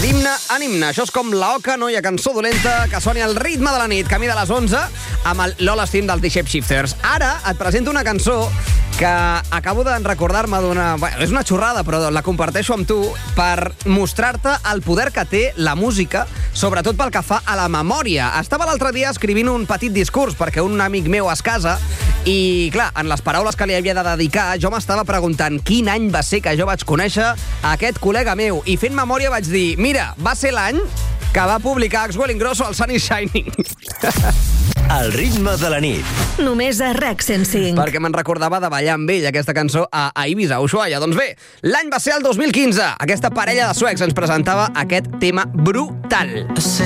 d'himne en himne. Això és com la Oca, noia cançó dolenta, que soni al ritme de la nit, camí de les 11, amb el LOL Steam del The-Shapeshifters. Ara et presento una cançó que acabo de recordar-me d'una... Bueno, és una xorrada, però la comparteixo amb tu per mostrar-te el poder que té la música, sobretot pel que fa a la memòria. Estava l'altre dia escrivint un petit discurs perquè un amic meu es casa i, clar, en les paraules que li havia de dedicar, jo m'estava preguntant quin any va ser que jo vaig conèixer aquest col·lega meu. I fent memòria vaig dir, mira, va ser l'any que va publicar Axwell Ingrosso al Sun is Shining. El ritme de la nit. Només a RAC 105. Perquè me'n recordava de ballar amb ell aquesta cançó a Ibiza, a Ushuaia. Doncs bé, l'any va ser el 2015. Aquesta parella de suecs ens presentava aquest tema brutal.